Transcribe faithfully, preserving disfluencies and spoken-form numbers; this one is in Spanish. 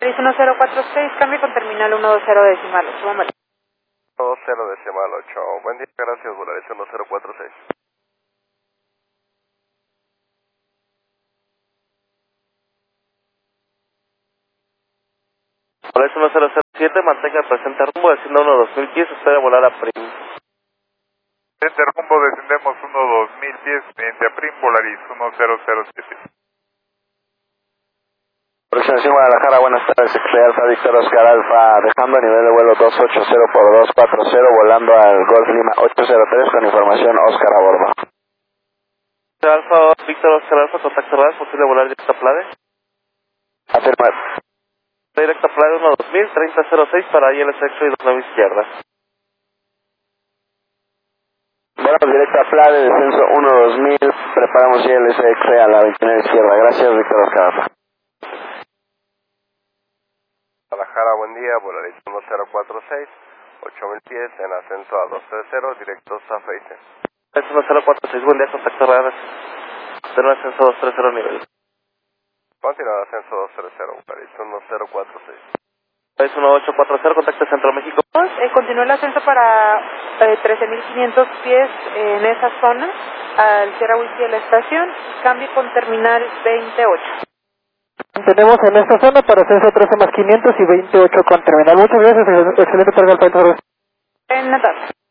uno cero cuatro seis, cambio con terminal uno dos cero decimal ocho. uno dos cero decimal ocho. Buen día, gracias, Volaris uno cero cuatro seis. Volaris uno cero cero siete, mantenga el presente rumbo, descienda uno dos mil pies, espera volar a Prim. Presente rumbo, descendemos uno dos mil pies, mediante a Prim, Volaris uno cero cero siete. Aproximación Guadalajara, buenas tardes, X Alfa, Víctor Oscar Alfa, dejando a nivel de vuelo dos ocho cero por dos cuatro cero, volando al Golf Lima ocho cero tres con información Oscar a bordo. Alfa, Víctor Oscar Alfa, contacto radar, posible volar directo a Plade. Afirmar. Directo a Plade uno dos mil, treinta cero seis para I L S X y dos nueve izquierda. Volamos directo a Plade, descenso uno dos mil, preparamos I L S X a la veintinueve izquierda. Gracias, Víctor Oscar Alfa. Guadalajara, buen día, Volaris uno cero cuatro seis, ocho mil pies en ascenso a doscientos treinta, directo a Feite. Es uno cero cuatro seis, buen día, contacto radar, en ascenso doscientos treinta nivel. Continúa ascenso doscientos treinta, Volaris uno cero cuatro seis. Volaris uno ocho cuatro cero, contacto Centro México. Eh, continúa el ascenso para eh, trece mil quinientos pies en esa zona, al Sierra Whisky de la estación, cambio con terminal veintiocho. Tenemos en esta zona para ascenso trece más quinientos y veintiocho con terminal. Muchas gracias, excelente tarde al país. En la tarde.